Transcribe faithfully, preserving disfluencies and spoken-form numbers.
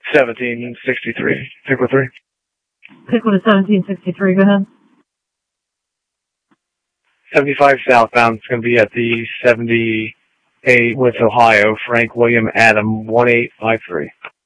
seventeen sixty-three. Pick with three. Pick with a seventeen sixty-three, go ahead. seventy-five southbound. It's going to be at the seventy-eight with Ohio. Frank William Adam one eight five three.